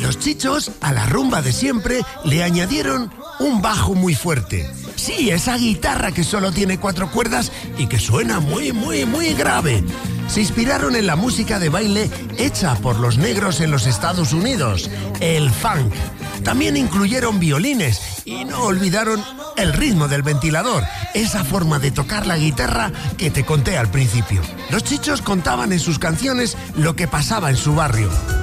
Los Chichos, a la rumba de siempre, le añadieron un bajo muy fuerte. Sí, esa guitarra que solo tiene 4 cuerdas y que suena muy, muy, muy grave. Se inspiraron en la música de baile hecha por los negros en los Estados Unidos, el funk. También incluyeron violines y no olvidaron el ritmo del ventilador, esa forma de tocar la guitarra que te conté al principio. Los Chichos contaban en sus canciones lo que pasaba en su barrio.